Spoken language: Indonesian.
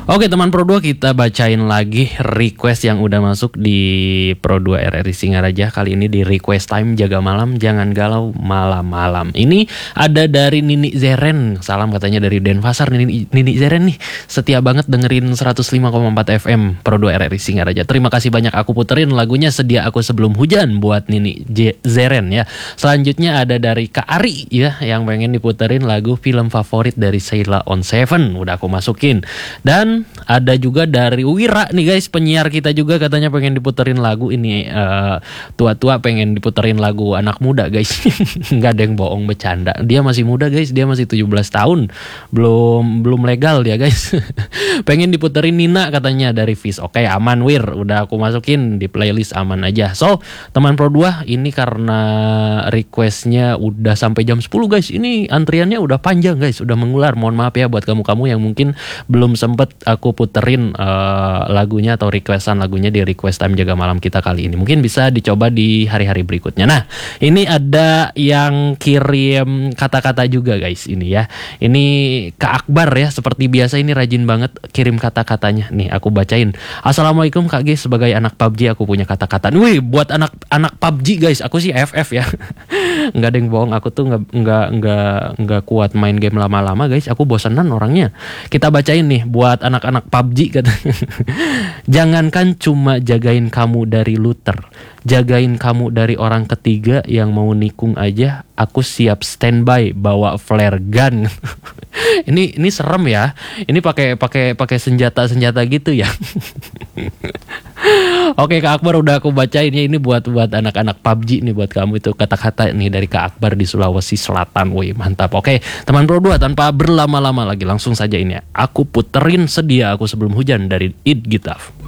Oke teman Pro 2, kita bacain lagi request yang udah masuk di Pro 2 RRI Singaraja. Kali ini di request time jaga malam, jangan galau malam-malam. Ini ada dari Nini Zeren. Salam katanya dari Denpasar. Nini Zeren nih setia banget dengerin 105,4 FM Pro 2 RRI Singaraja. Terima kasih banyak, aku puterin lagunya Sedia Aku Sebelum Hujan buat Nini Zeren ya. Selanjutnya ada dari Kak Ari ya, yang pengen diputerin lagu film favorit dari Sheila on Seven. Udah aku masukin. Dan ada juga dari Wira nih guys, penyiar kita juga, katanya pengen diputerin lagu ini. Tua-tua pengen diputerin lagu anak muda guys. Nggak ada yang bohong, bercanda. Dia masih muda guys, dia masih 17 tahun. Belum legal dia guys. Pengen diputerin Nina katanya dari Fish. Oke, aman Wir, udah aku masukin di playlist, aman aja. So teman Pro 2, ini karena requestnya udah sampai jam 10 guys. Ini antriannya udah panjang guys, udah mengular. Mohon maaf ya buat kamu-kamu yang mungkin belum sempet aku puterin lagunya atau requestan lagunya di request time jaga malam kita kali ini. Mungkin bisa dicoba di hari-hari berikutnya. Nah, ini ada yang kirim kata-kata juga guys ini ya. Ini Kak Akbar ya, seperti biasa ini rajin banget kirim kata-katanya. Nih aku bacain. Assalamualaikum Kak G, sebagai anak PUBG aku punya kata-kata. Wih, buat anak PUBG guys, aku sih FF ya. Nggak ada yang bohong, aku tuh nggak kuat main game lama-lama guys. Aku bosanan orangnya. Kita bacain nih buat anak-anak PUBG katanya. Jangankan cuma jagain kamu dari looter, jagain kamu dari orang ketiga yang mau nikung aja, aku siap standby bawa flare gun. Ini serem ya. Ini pakai senjata gitu ya. Oke Kak Akbar, udah aku bacain ya. Ini buat anak-anak PUBG nih, buat kamu itu kata-kata nih dari Kak Akbar di Sulawesi Selatan. Wih, mantap. Oke, teman Pro 2, tanpa berlama-lama lagi langsung saja ini ya. Aku puterin Sedia Aku Sebelum Hujan dari Id Gitaf.